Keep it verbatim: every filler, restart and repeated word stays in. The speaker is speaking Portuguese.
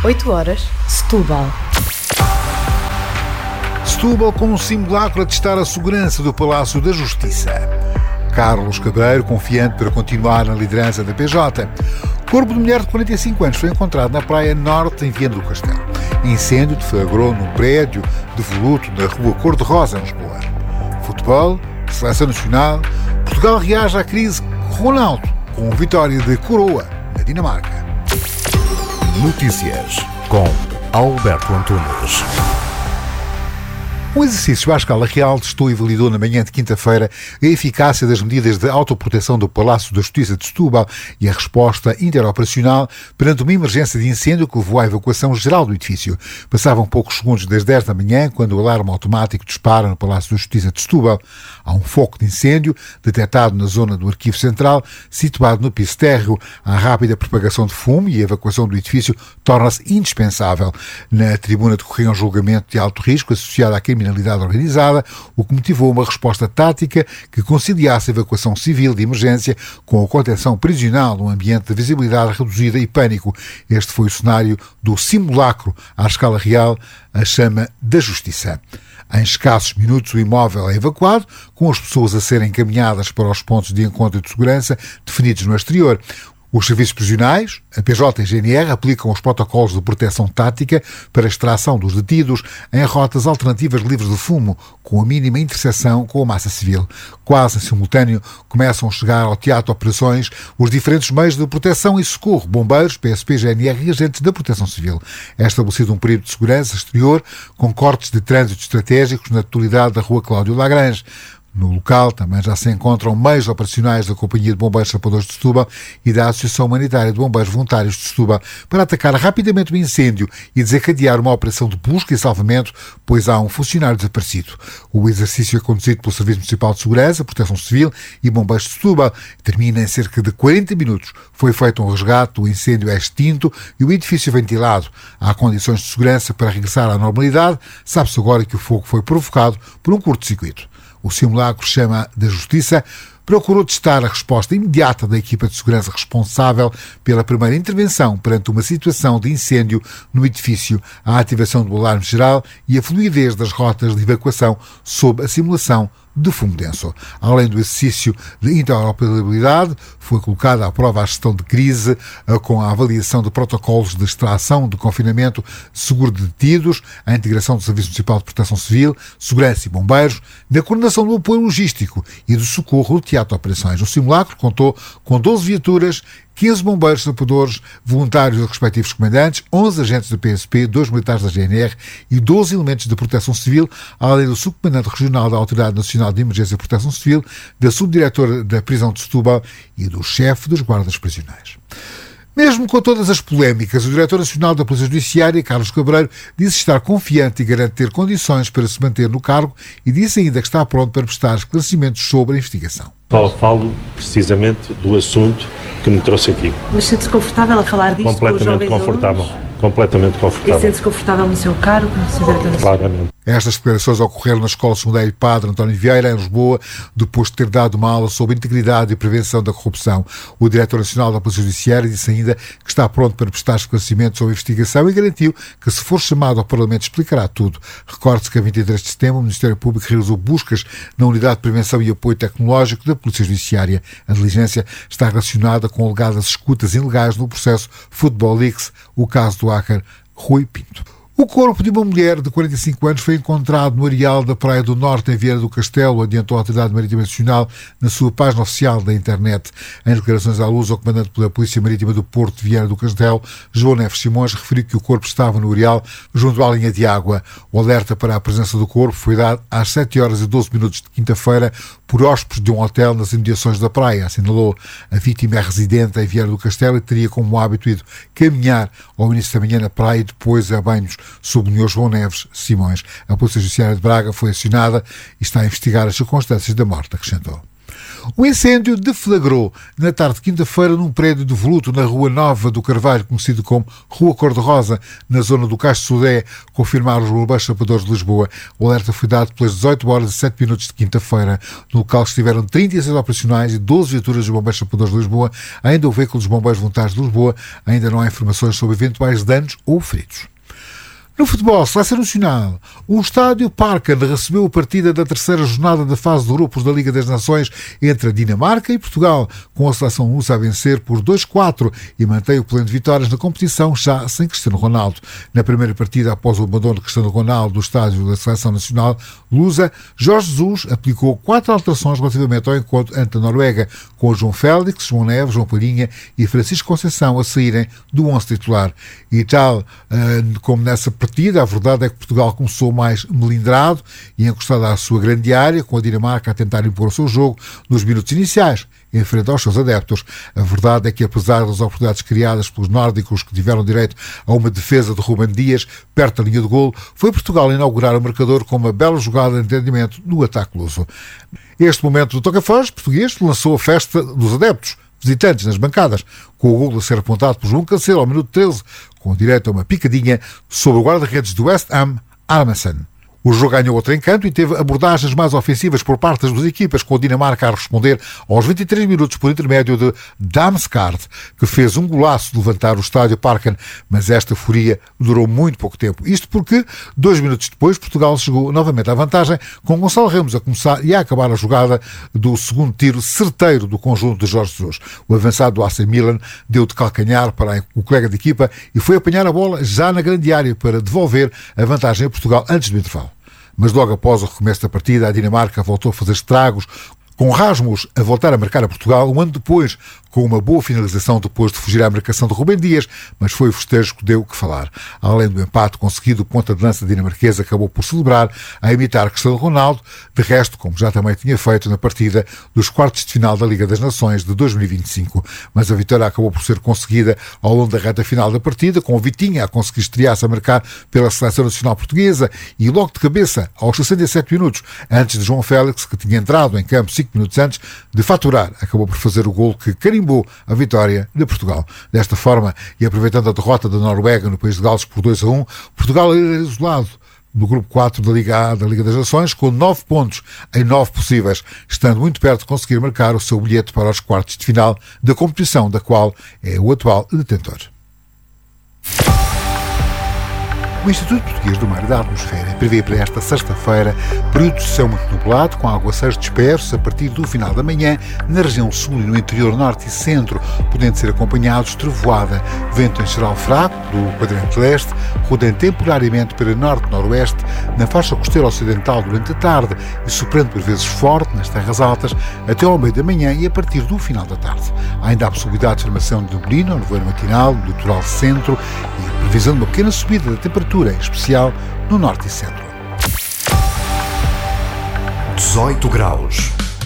oito horas, Setúbal. Setúbal com um simulacro a testar a segurança do Palácio da Justiça. Carlos Cabreiro, confiante para continuar na liderança da P J. Corpo de mulher de quarenta e cinco anos foi encontrado na Praia Norte, em Viana do Castelo. Incêndio deflagrou num prédio de voluto na rua Cor-de-Rosa, em Lisboa. Futebol, Seleção Nacional, Portugal reage à crise Ronaldo, com vitória de Coroa, na Dinamarca. Notícias, com Alberto Antunes. Um exercício à escala real testou e validou na manhã de quinta-feira a eficácia das medidas de autoproteção do Palácio da Justiça de Setúbal e a resposta interoperacional perante uma emergência de incêndio que levou à evacuação geral do edifício. Passavam poucos segundos das dez da manhã quando o alarme automático dispara no Palácio da Justiça de Setúbal. Há um foco de incêndio detectado na zona do Arquivo Central, situado no piso térreo. A rápida propagação de fumo e a evacuação do edifício torna-se indispensável. Na tribuna decorria um julgamento de alto risco associado à criminalidade organizada, o que motivou uma resposta tática que conciliasse a evacuação civil de emergência com a contenção prisional num ambiente de visibilidade reduzida e pânico. Este foi o cenário do simulacro à escala real, a chama da Justiça. Em escassos minutos o imóvel é evacuado, com as pessoas a serem encaminhadas para os pontos de encontro e de segurança definidos no exterior. Os serviços prisionais, a P J e a G N R, aplicam os protocolos de proteção tática para a extração dos detidos em rotas alternativas livres de fumo, com a mínima interseção com a massa civil. Quase em simultâneo começam a chegar ao teatro de operações os diferentes meios de proteção e socorro, bombeiros, P S P, G N R e agentes da proteção civil. É estabelecido um período de segurança exterior com cortes de trânsito estratégicos na totalidade da rua Cláudio Lagrange. No local também já se encontram meios operacionais da Companhia de Bombeiros Sapadores de Setúbal e da Associação Humanitária de Bombeiros Voluntários de Setúbal para atacar rapidamente o incêndio e desencadear uma operação de busca e salvamento, pois há um funcionário desaparecido. O exercício é conduzido pelo Serviço Municipal de Segurança, Proteção Civil e Bombeiros de Setúbal. Termina em cerca de quarenta minutos. Foi feito um resgate, o incêndio é extinto e o edifício ventilado. Há condições de segurança para regressar à normalidade. Sabe-se agora que o fogo foi provocado por um curto-circuito. O simulacro chama da Justiça procurou testar a resposta imediata da equipa de segurança responsável pela primeira intervenção perante uma situação de incêndio no edifício, a ativação do alarme geral e a fluidez das rotas de evacuação sob a simulação de fumo denso. Além do exercício de interoperabilidade, foi colocada à prova a gestão de crise com a avaliação de protocolos de extração, de confinamento, seguro de detidos, a integração do Serviço Municipal de Proteção Civil, Segurança e Bombeiros, da coordenação do apoio logístico e do socorro do teatro de operações. O simulacro contou com doze viaturas, quinze bombeiros sapadores voluntários dos respectivos comandantes, onze agentes da P S P, dois militares da G N R e doze elementos da Proteção Civil, além do subcomandante regional da Autoridade Nacional de Emergência e Proteção Civil, da subdiretora da prisão de Setúbal e do chefe dos guardas prisionais. Mesmo com todas as polémicas, o Diretor Nacional da Polícia Judiciária, Carlos Cabreiro, disse estar confiante e garante ter condições para se manter no cargo e disse ainda que está pronto para prestar esclarecimentos sobre a investigação. Só falo precisamente do assunto que me trouxe aqui. Mas sente-se confortável a falar disto? Completamente confortável. Completamente confortável. E sente-se confortável no seu cargo? Claramente. Estas declarações ocorreram na Escola Secundária Padre António Vieira, em Lisboa, depois de ter dado uma aula sobre integridade e prevenção da corrupção. O Diretor Nacional da Polícia Judiciária disse ainda que está pronto para prestar esclarecimentos sobre a investigação e garantiu que, se for chamado ao Parlamento, explicará tudo. Recorde-se que a vinte e três de setembro o Ministério Público realizou buscas na Unidade de Prevenção e Apoio Tecnológico da Polícia Judiciária. A diligência está relacionada com alegadas escutas ilegais no processo Football Leaks, o caso do hacker Rui Pinto. O corpo de uma mulher de quarenta e cinco anos foi encontrado no areal da Praia do Norte, em Viana do Castelo, adiantou a Autoridade Marítima Nacional na sua página oficial da internet. Em declarações à luz, o comandante da Polícia Marítima do Porto de Viana do Castelo, João Neves Simões, referiu que o corpo estava no areal junto à linha de água. O alerta para a presença do corpo foi dado às sete horas e doze minutos de quinta-feira por hóspedes de um hotel nas imediações da praia, assinalou. A vítima é residente em Viana do Castelo e teria como hábito ido caminhar ao início da manhã na praia e depois a banhos, sublinhou João Neves Simões. A Polícia Judiciária de Braga foi acionada e está a investigar as circunstâncias da morte, acrescentou. O incêndio deflagrou na tarde de quinta-feira num prédio devoluto na Rua Nova do Carvalho, conhecido como Rua Cor-de-Rosa, na zona do Cais de Sodré, confirmaram os bombeiros sapadores de Lisboa. O alerta foi dado pelas dezoito horas e sete minutos de quinta-feira. No local estiveram trinta e seis operacionais e doze viaturas dos bombeiros sapadores de Lisboa. Ainda o veículo dos bombeiros voluntários de Lisboa. Ainda não há informações sobre eventuais danos ou feridos. No futebol, Seleção Nacional, o estádio Parken recebeu a partida da terceira jornada da fase de grupos da Liga das Nações entre a Dinamarca e Portugal, com a seleção lusa a vencer por dois a quatro e mantém o pleno de vitórias na competição, já sem Cristiano Ronaldo. Na primeira partida, após o abandono de Cristiano Ronaldo do estádio da Seleção Nacional lusa, Jorge Jesus aplicou quatro alterações relativamente ao encontro ante a Noruega, com João Félix, João Neves, João Palhinha e Francisco Conceição a saírem do onze titular. E tal como nessa partida, a verdade é que Portugal começou mais melindrado e encostado à sua grande área, com a Dinamarca a tentar impor o seu jogo nos minutos iniciais, em frente aos seus adeptos. A verdade é que, apesar das oportunidades criadas pelos nórdicos, que tiveram direito a uma defesa de Rúben Dias perto da linha de golo, foi Portugal a inaugurar o marcador com uma bela jogada de entendimento no ataque luso. Este momento do toca-foz português lançou a festa dos adeptos visitantes nas bancadas, com o golo a ser apontado por João Cancelo ao minuto treze, com direito a uma picadinha sobre o guarda-redes do West Ham, Armason. O jogo ganhou outro encanto e teve abordagens mais ofensivas por parte das duas equipas, com a Dinamarca a responder aos vinte e três minutos por intermédio de Damsgaard, que fez um golaço de levantar o estádio Parken, mas esta furia durou muito pouco tempo. Isto porque, dois minutos depois, Portugal chegou novamente à vantagem, com Gonçalo Ramos a começar e a acabar a jogada do segundo tiro certeiro do conjunto de Jorge Jesus. O avançado do A C Milan deu de calcanhar para o colega de equipa e foi apanhar a bola já na grande área para devolver a vantagem a Portugal antes do intervalo. Mas logo após o recomeço da partida, a Dinamarca voltou a fazer estragos, com Rasmus a voltar a marcar a Portugal um ano depois, com uma boa finalização depois de fugir à marcação de Rúben Dias, mas foi o festejo que deu o que falar. Além do empate conseguido, o ponta de lança dinamarquesa acabou por celebrar, a imitar Cristiano Ronaldo, de resto, como já também tinha feito na partida dos quartos de final da Liga das Nações de dois mil e vinte e cinco. Mas a vitória acabou por ser conseguida ao longo da reta final da partida, com o Vitinha a conseguir estrear-se a marcar pela Seleção Nacional Portuguesa e logo de cabeça, aos sessenta e sete minutos, antes de João Félix, que tinha entrado em campo cinco minutos antes de faturar, acabou por fazer o golo que carimbou a vitória de Portugal. Desta forma, e aproveitando a derrota da Noruega no País de Gales por dois a um, Portugal era isolado no grupo quatro da Liga A da Liga das Nações, com nove pontos em nove possíveis, estando muito perto de conseguir marcar o seu bilhete para os quartos de final da competição, da qual é o atual detentor. O Instituto Português do Mar e da Atmosfera prevê para esta sexta-feira período de céu muito nublado, com aguaceiros dispersos a partir do final da manhã na região sul e no interior norte e centro, podendo ser acompanhados de trovoada, vento em geral fraco do quadrante leste, rodando temporariamente para norte-noroeste na faixa costeira ocidental durante a tarde e soprando por vezes forte nas terras altas até ao meio da manhã e a partir do final da tarde. Há ainda a possibilidade de formação de neblina, nevoeiro matinal, no litoral centro e a previsão de uma pequena subida da temperatura, em especial no norte e centro. dezoito graus.